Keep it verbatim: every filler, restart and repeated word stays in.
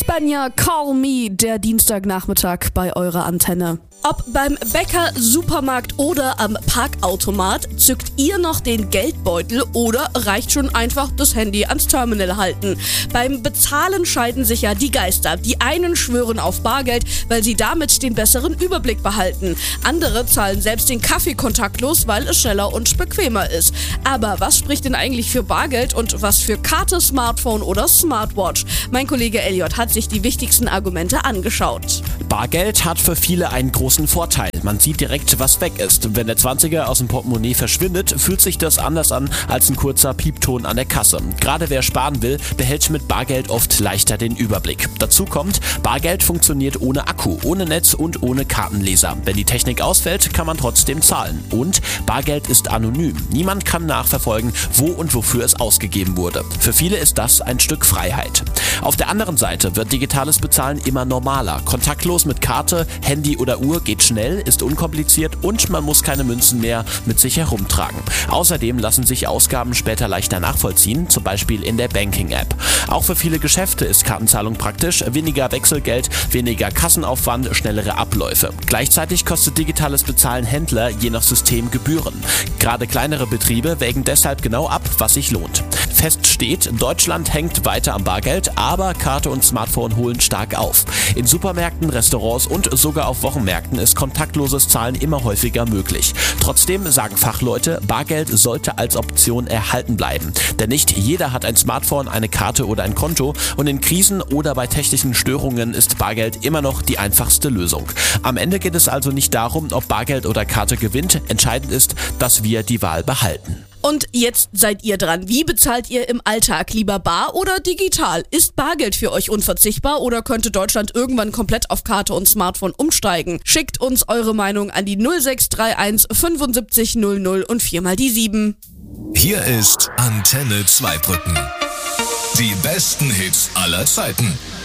Spanier, Call Me, der Dienstagnachmittag bei eurer Antenne. Ob beim Bäcker, Supermarkt oder am Parkautomat, zückt ihr noch den Geldbeutel oder reicht schon einfach das Handy ans Terminal halten? Beim Bezahlen scheiden sich ja die Geister. Die einen schwören auf Bargeld, weil sie damit den besseren Überblick behalten. Andere zahlen selbst den Kaffee kontaktlos, weil es schneller und bequemer ist. Aber was spricht denn eigentlich für Bargeld und was für Karte, Smartphone oder Smartwatch? Mein Kollege Elliot hat sich die wichtigsten Argumente angeschaut. Bargeld hat für viele einen großen Vorteil. Man sieht direkt, was weg ist. Wenn der Zwanziger aus dem Portemonnaie verschwindet, fühlt sich das anders an als ein kurzer Piepton an der Kasse. Gerade wer sparen will, behält mit Bargeld oft leichter den Überblick. Dazu kommt, Bargeld funktioniert ohne Akku, ohne Netz und ohne Kartenleser. Wenn die Technik ausfällt, kann man trotzdem zahlen. Und Bargeld ist anonym. Niemand kann nachverfolgen, wo und wofür es ausgegeben wurde. Für viele ist das ein Stück Freiheit. Auf der anderen Seite wird digitales Bezahlen immer normaler. Kontaktlos mit Karte, Handy oder Uhr geht schnell, ist unkompliziert und man muss keine Münzen mehr mit sich herumtragen. Außerdem lassen sich Ausgaben später leichter nachvollziehen, zum Beispiel in der Banking-App. Auch für viele Geschäfte ist Kartenzahlung praktisch, weniger Wechselgeld, weniger Kassenaufwand, schnellere Abläufe. Gleichzeitig kostet digitales Bezahlen Händler je nach System Gebühren. Gerade kleinere Betriebe wägen deshalb genau ab, was sich lohnt. Fest steht, Deutschland hängt weiter am Bargeld, aber Karte und Smartphone holen stark auf. In Supermärkten, Restaurants und sogar auf Wochenmärkten ist kontaktloses Zahlen immer häufiger möglich. Trotzdem sagen Fachleute, Bargeld sollte als Option erhalten bleiben. Denn nicht jeder hat ein Smartphone, eine Karte oder ein Konto und in Krisen oder bei technischen Störungen ist Bargeld immer noch die einfachste Lösung. Am Ende geht es also nicht darum, ob Bargeld oder Karte gewinnt. Entscheidend ist, dass wir die Wahl behalten. Und jetzt seid ihr dran. Wie bezahlt ihr im Alltag? Lieber bar oder digital? Ist Bargeld für euch unverzichtbar oder könnte Deutschland irgendwann komplett auf Karte und Smartphone umsteigen? Schickt uns eure Meinung an die null sechs drei eins fünfundsiebzig null null und viermal die sieben. Hier ist Antenne Zweibrücken. Die besten Hits aller Zeiten.